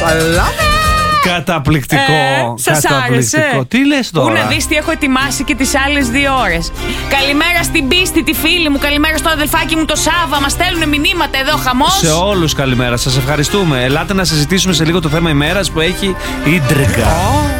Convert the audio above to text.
Καταπληκτικό. Σας άρεσε? Τι λες τώρα? Πού να δεις τι έχω ετοιμάσει και τις άλλες 2 ώρες. Καλημέρα στην Πίστη, τη φίλη μου. Καλημέρα στο αδελφάκι μου το Σάβα. Μας στέλνουν μηνύματα εδώ, χαμός. Σε όλους καλημέρα. Σας ευχαριστούμε. Ελάτε να συζητήσουμε σε λίγο το θέμα ημέρας που έχει ίντριγκα.